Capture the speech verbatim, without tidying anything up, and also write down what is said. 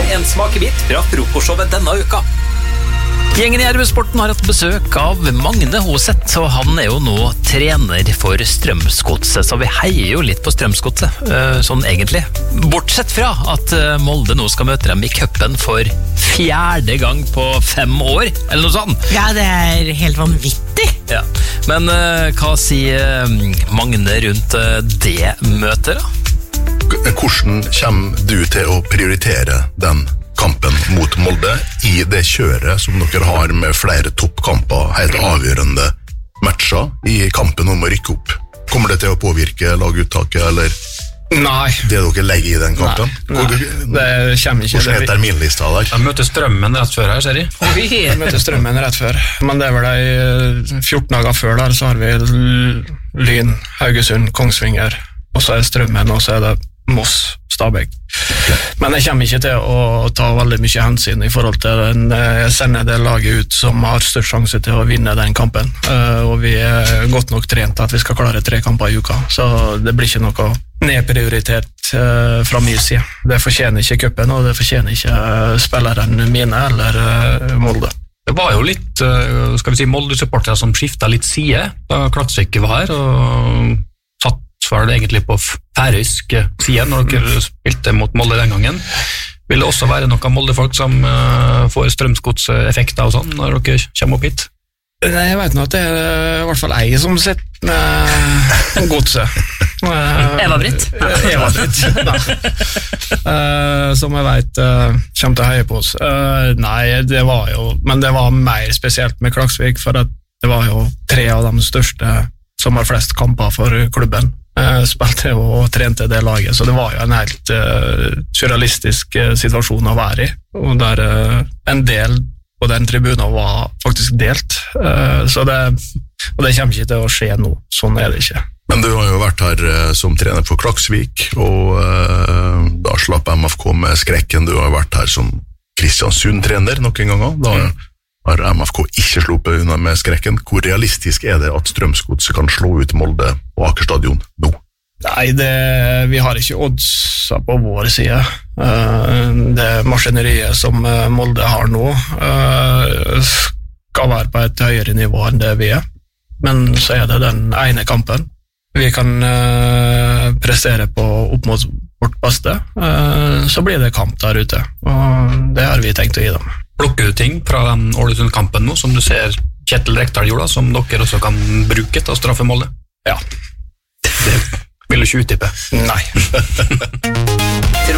en smakebit fra frokostshowet denne uka. Gjengen i R B Sporten har hatt besøk av Magne Hoseth, og han er jo nå trener for Strømsgodset, så vi heier jo litt på Strømsgodset, sånn egentlig. Bortsett fra at Molde nå skal møte dem i cupen for fjerde gang på fem år, eller noe sånt. Ja, det er helt vanvittig. Ja. Men hva sier Magne rundt det møtet da? Hvordan kommer du til å prioritere den kampen mot Molde i det kjøret som dere har med flere toppkamper, helt avgjørende matcher i kampen om å rykke opp? Kommer det til å påvirke laguttaket, eller Nei. det dere legger i den kampen? Nei, Nei. det kommer ikke. Hvordan er terminlista der? Jeg møter Strømmen rett før her, ser jeg. Vi møter Strømmen rett før, men det er vel de fjorten dager før der, så har vi Lyn, Haugesund, Kongsvinger, og så er Strømmen, og så er det Moss, Stabæk. Men jeg kommer ikke til å ta veldig mye hensyn i forhold til den. Jeg sender det laget ut som har størst sjanse til å vinne den kampen, og vi er godt nok trent at vi skal klare tre kamper i uka, så det blir ikke noe nedprioritert fra min side. Det fortjener ikke cupen, og det fortjener ikke spilleren mine eller Molde. Det var jo litt, skal vi si, Molde-supportere som skiftet litt side da Klaksvik var her, og satt var det egentlig på færøysk side når dere spilte mot Molde den gangen. Vil det også være noen Molde-folk som uh, får strømsgodseffekter og sånn når dere kommer opp hit? Nei, jeg vet nå at det er i hvert fall ei som sitter med godset. Eva-Britt? Eva-Britt, uh, som jeg vet uh, kommer til å heie på oss. Uh, nei, det var jo, men det var mer spesielt med Klaksvik, for at det var jo tre av de største som har flest kamper for klubben. Uh, spilte og trente det laget, så det var jo en helt uh, surrealistisk uh, situasjon å være i, og der uh, en del på den tribunen var faktisk delt, uh, så det, og det kommer ikke til å skje nå, sånn er det ikke. Men du har jo vært her uh, som trener for Klaksvik, og uh, da slapp M F K med skrekken. Du har vært her som Kristiansund-trener noen ganger, da mm. har M F K ikke sluppet unna med skrekken. Hvor realistisk er det at Strømsgodset kan slå ut Molde på Aker Stadion nå? Nei, det, vi har ikke oddsa på vår side. Det maskineriet som Molde har nå skal være på et høyere nivå enn det vi er. Men så er det den ene kampen. Vi kan prestere på opp mot vårt beste, så blir det kamp der ute. Og det har vi tenkt å gi dem. Plukker du ting fra den Ålesund-kampen nå, som du ser Kjetil Rekdal gjorde, som dere også kan bruke til å straffe Molde? Ja. Det vil du ikke uttippe? Nei.